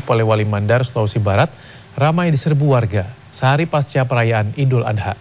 Polewali Mandar, Sulawesi Barat, ramai diserbu warga sehari pasca perayaan Idul Adha.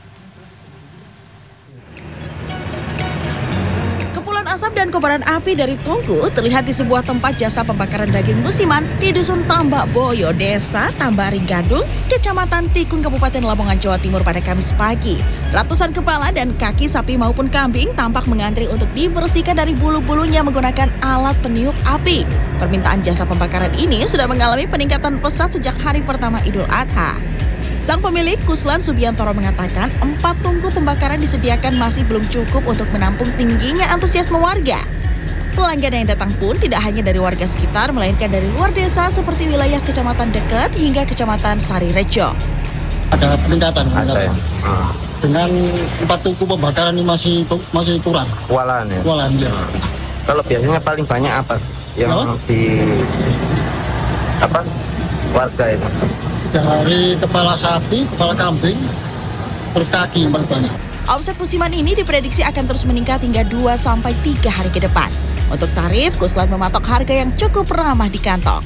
Asap dan kobaran api dari tungku terlihat di sebuah tempat jasa pembakaran daging musiman di Dusun Tambak Boyo, Desa Tambari Gadung, Kecamatan Tikung, Kabupaten Lamongan, Jawa Timur pada Kamis pagi. Ratusan kepala dan kaki sapi maupun kambing tampak mengantri untuk dibersihkan dari bulu-bulunya menggunakan alat peniup api. Permintaan jasa pembakaran ini sudah mengalami peningkatan pesat sejak hari pertama Idul Adha. Sang pemilik, Kuslan Subiantoro, mengatakan 4 tungku pembakaran disediakan masih belum cukup untuk menampung tingginya antusiasme warga. Pelanggan yang datang pun tidak hanya dari warga sekitar, melainkan dari luar desa seperti wilayah kecamatan dekat hingga kecamatan Sarirejo. Ada peningkatan. Ya. Dengan 4 tungku pembakaran ini masih kurang. Kualan ya? Kualan, ya. Kalau biasanya paling banyak apa? Yang warga itu? Dari kepala sapi, kepala kambing, terus kaki yang paling banyak. Omset musiman ini diprediksi akan terus meningkat hingga 2-3 hari ke depan. Untuk tarif, Kuslan mematok harga yang cukup ramah di kantong.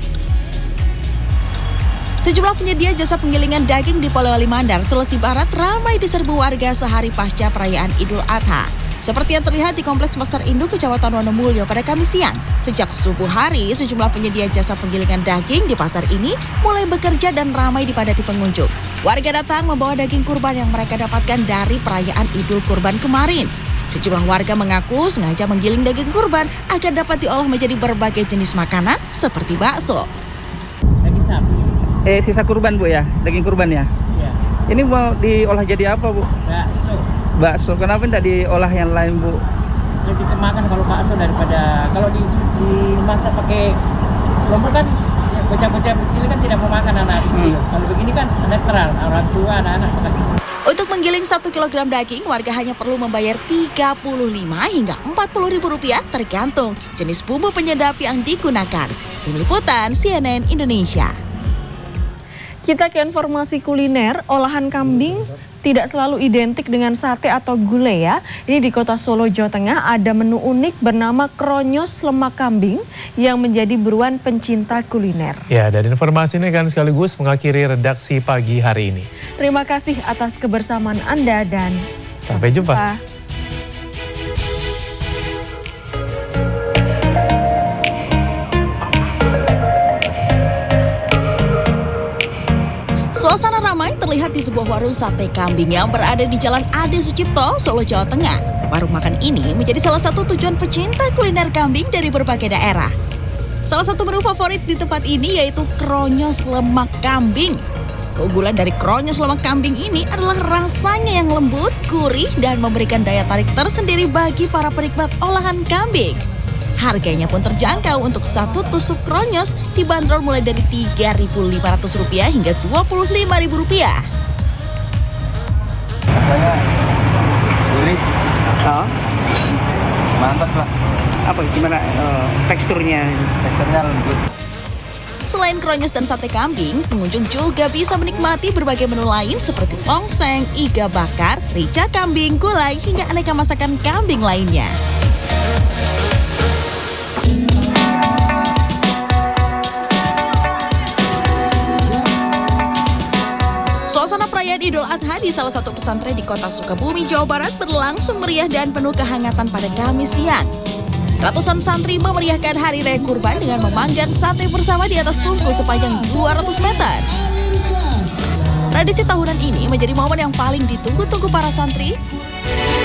Sejumlah penyedia jasa penggilingan daging di Polewali Mandar, Sulawesi Barat ramai diserbu warga sehari pasca perayaan Idul Adha. Seperti yang terlihat di Kompleks Pasar Induk, Kecamatan Wonomulyo pada Kamis siang. Sejak subuh hari, sejumlah penyedia jasa penggilingan daging di pasar ini mulai bekerja dan ramai dipadati pengunjung. Warga datang membawa daging kurban yang mereka dapatkan dari perayaan Idul Kurban kemarin. Sejumlah warga mengaku sengaja menggiling daging kurban agar dapat diolah menjadi berbagai jenis makanan seperti bakso. Daging sapi. Sisa kurban, Bu, ya? Daging kurban, ya? Iya. Ini mau diolah jadi apa, Bu? Bakso. Bakso, kenapa tidak diolah yang lain, Bu? Lebih kemakan kalau bakso daripada kalau dimasak pakai lombok kan bocah-bocah kecil kan tidak mau makan anak kecil. Kalau begini kan netral, orang tua, anak-anak makan. Untuk menggiling 1 kilogram daging, warga hanya perlu membayar Rp35 hingga Rp40.000 tergantung jenis bumbu penyedap yang digunakan. Tim Liputan CNN Indonesia. Kita ke informasi kuliner. Olahan kambing tidak selalu identik dengan sate atau gulai, ya. Ini di kota Solo, Jawa Tengah, ada menu unik bernama kronyos lemak kambing yang menjadi buruan pencinta kuliner. Ya, dan informasi ini kan sekaligus mengakhiri redaksi pagi hari ini. Terima kasih atas kebersamaan Anda dan sampai jumpa. Suasana ramai terlihat di sebuah warung sate kambing yang berada di Jalan Ade Sucipto, Solo, Jawa Tengah. Warung makan ini menjadi salah satu tujuan pecinta kuliner kambing dari berbagai daerah. Salah satu menu favorit di tempat ini yaitu kronyos lemak kambing. Keunggulan dari kronyos lemak kambing ini adalah rasanya yang lembut, gurih, dan memberikan daya tarik tersendiri bagi para penikmat olahan kambing. Harganya pun terjangkau. Untuk 1 tusuk kronyos dibanderol mulai dari Rp3.500 hingga Rp25.000. Rasanya gurih, mantap lah. Apa, gimana teksturnya? Teksturnya lembut. Selain kronyos dan sate kambing, pengunjung juga bisa menikmati berbagai menu lain seperti tongseng, iga bakar, rica kambing, gulai, hingga aneka masakan kambing lainnya. Suasana perayaan Idul Adha di salah satu pesantren di kota Sukabumi, Jawa Barat berlangsung meriah dan penuh kehangatan pada Kamis siang. Ratusan santri memeriahkan Hari Raya Kurban dengan memanggang sate bersama di atas tungku sepanjang 200 meter. Tradisi tahunan ini menjadi momen yang paling ditunggu-tunggu para santri